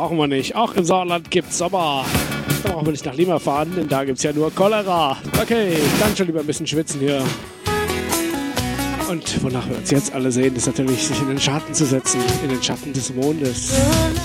brauchen wir nicht. Auch im Sauerland gibt's Sommer. Da brauchen wir nicht nach Lima fahren, denn da gibt's ja nur Cholera. Okay, dann schon lieber ein bisschen schwitzen hier. Und wonach wir uns jetzt alle sehen, ist natürlich, sich in den Schatten zu setzen, in den Schatten des Mondes.